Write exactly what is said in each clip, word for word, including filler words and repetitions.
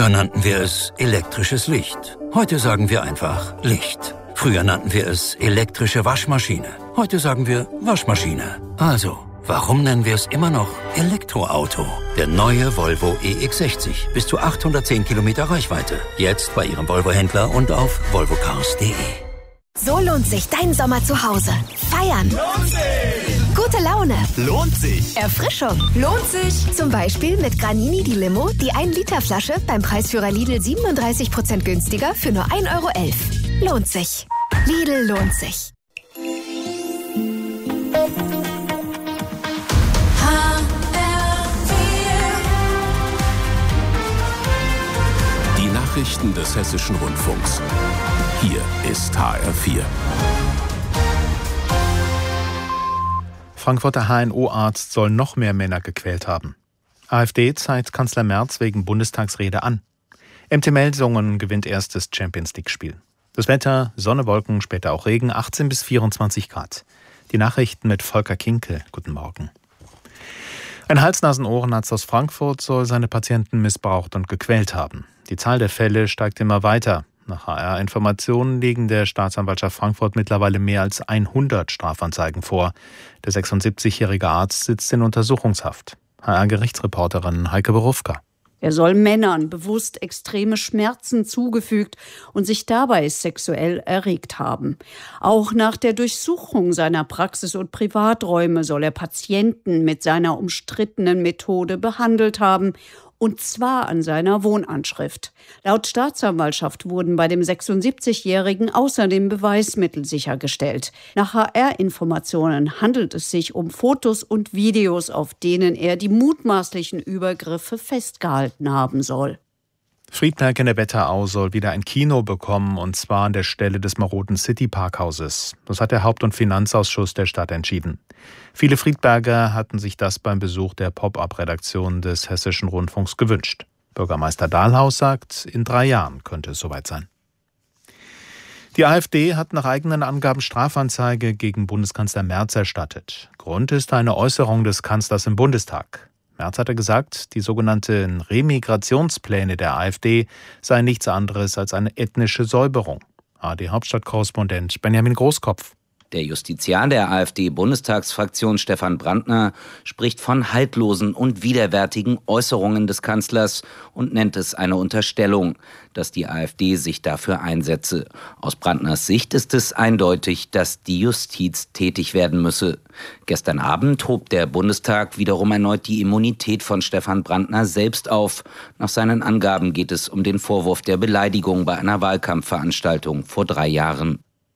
Früher nannten wir es elektrisches Licht. Heute sagen wir einfach Licht. Früher nannten wir es elektrische Waschmaschine. Heute sagen wir Waschmaschine. Also, warum nennen wir es immer noch Elektroauto? Der neue Volvo E X sechzig. Bis zu achthundertzehn Kilometer Reichweite. Jetzt bei Ihrem Volvo-Händler und auf volvo cars punkt de. So lohnt sich dein Sommer zu Hause. Feiern. Lohnt sich. Gute Laune. Lohnt sich. Erfrischung. Lohnt sich. Zum Beispiel mit Granini die Limo, die ein Liter Flasche beim Preisführer Lidl siebenunddreißig Prozent günstiger für nur ein Euro elf. Lohnt sich. Lidl lohnt sich. Die Nachrichten des Hessischen Rundfunks. Hier ist H R vier. Frankfurter H N O-Arzt soll noch mehr Männer gequält haben. AfD zeigt Kanzler Merz wegen Bundestagsrede an. M T Melsungen gewinnt erstes Champions-League-Spiel. Das Wetter, Sonne, Wolken, später auch Regen, achtzehn bis vierundzwanzig Grad. Die Nachrichten mit Volker Kinkel. Guten Morgen. Ein Hals-Nasen-Ohrenarzt aus Frankfurt soll seine Patienten missbraucht und gequält haben. Die Zahl der Fälle steigt immer weiter. Nach H R-Informationen liegen der Staatsanwaltschaft Frankfurt mittlerweile mehr als hundert Strafanzeigen vor. Der sechsundsiebzigjährige Arzt sitzt in Untersuchungshaft. H R-Gerichtsreporterin Heike Borufka. Er soll Männern bewusst extreme Schmerzen zugefügt und sich dabei sexuell erregt haben. Auch nach der Durchsuchung seiner Praxis und Privaträume soll er Patienten mit seiner umstrittenen Methode behandelt haben. Und zwar an seiner Wohnanschrift. Laut Staatsanwaltschaft wurden bei dem sechsundsiebzigjährigen außerdem Beweismittel sichergestellt. Nach H R-Informationen handelt es sich um Fotos und Videos, auf denen er die mutmaßlichen Übergriffe festgehalten haben soll. Friedberg in der Wetterau soll wieder ein Kino bekommen, und zwar an der Stelle des maroden City-Parkhauses. Das hat der Haupt- und Finanzausschuss der Stadt entschieden. Viele Friedberger hatten sich das beim Besuch der Pop-up-Redaktion des Hessischen Rundfunks gewünscht. Bürgermeister Dahlhaus sagt, in drei Jahren könnte es soweit sein. Die AfD hat nach eigenen Angaben Strafanzeige gegen Bundeskanzler Merz erstattet. Grund ist eine Äußerung des Kanzlers im Bundestag. Merz hatte gesagt, die sogenannten Remigrationspläne der AfD seien nichts anderes als eine ethnische Säuberung. A R D-Hauptstadtkorrespondent Benjamin Großkopf. Der Justiziar der AfD-Bundestagsfraktion Stefan Brandner spricht von haltlosen und widerwärtigen Äußerungen des Kanzlers und nennt es eine Unterstellung, dass die AfD sich dafür einsetze. Aus Brandners Sicht ist es eindeutig, dass die Justiz tätig werden müsse. Gestern Abend hob der Bundestag wiederum erneut die Immunität von Stefan Brandner selbst auf. Nach seinen Angaben geht es um den Vorwurf der Beleidigung bei einer Wahlkampfveranstaltung vor drei Jahren.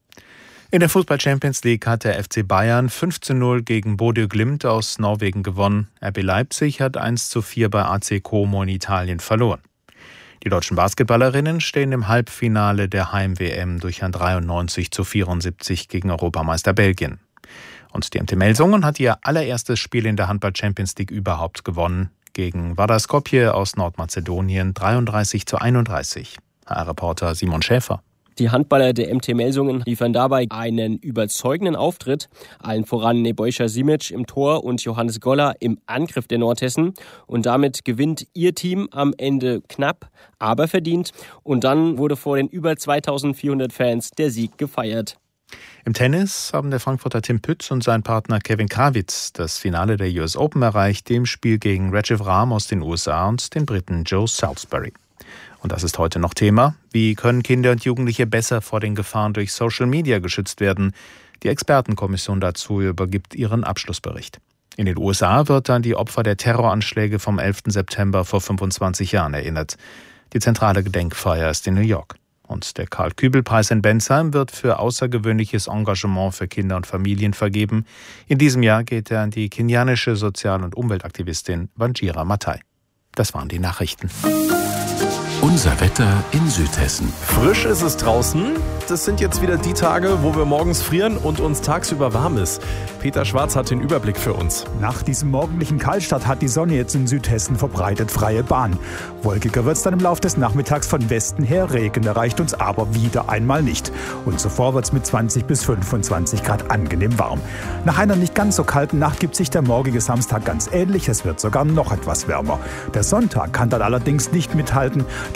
In der Fußball-Champions League hat der F C Bayern fünf zu null gegen Bodø Glimt aus Norwegen gewonnen. R B Leipzig hat eins zu vier bei A C Como in Italien verloren. Die deutschen Basketballerinnen stehen im Halbfinale der Heim-W M durch ein dreiundneunzig zu vierundsiebzig gegen Europameister Belgien. Und die M T Melsungen hat ihr allererstes Spiel in der Handball-Champions League überhaupt gewonnen. Gegen Vardar Skopje aus Nordmazedonien dreiunddreißig zu einunddreißig. H R-Reporter Simon Schäfer. Die Handballer der M T Melsungen liefern dabei einen überzeugenden Auftritt. Allen voran Nebojša Simic im Tor und Johannes Goller im Angriff der Nordhessen. Und damit gewinnt ihr Team am Ende knapp, aber verdient. Und dann wurde vor den über zweitausendvierhundert Fans der Sieg gefeiert. Im Tennis haben der Frankfurter Tim Pütz und sein Partner Kevin Krawitz das Finale der U S Open erreicht, dem Spiel gegen Recep Rahm aus den U S A und den Briten Joe Salisbury. Und das ist heute noch Thema. Wie können Kinder und Jugendliche besser vor den Gefahren durch Social Media geschützt werden? Die Expertenkommission dazu übergibt ihren Abschlussbericht. In den U S A wird an die Opfer der Terroranschläge vom elften September vor fünfundzwanzig Jahren erinnert. Die zentrale Gedenkfeier ist in New York. Und der Karl-Kübel-Preis in Bensheim wird für außergewöhnliches Engagement für Kinder und Familien vergeben. In diesem Jahr geht er an die kenianische Sozial- und Umweltaktivistin Wanjira Maathai. Das waren die Nachrichten. Unser Wetter in Südhessen. Frisch ist es draußen. Das sind jetzt wieder die Tage, wo wir morgens frieren und uns tagsüber warm ist. Peter Schwarz hat den Überblick für uns. Nach diesem morgendlichen Kaltstart hat die Sonne jetzt in Südhessen verbreitet freie Bahn. Wolkiger wird es dann im Laufe des Nachmittags von Westen her. Regen erreicht uns aber wieder einmal nicht. Und zuvor wird es mit zwanzig bis fünfundzwanzig Grad angenehm warm. Nach einer nicht ganz so kalten Nacht gibt sich der morgige Samstag ganz ähnlich. Es wird sogar noch etwas wärmer. Der Sonntag kann dann allerdings nicht mithalten.